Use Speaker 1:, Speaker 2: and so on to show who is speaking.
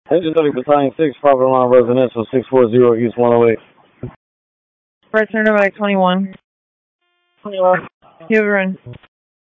Speaker 1: Engine 30 Battalion 6, property line residential 640 East 108.
Speaker 2: Right, turn over like 21.
Speaker 1: 21.
Speaker 2: You have a run.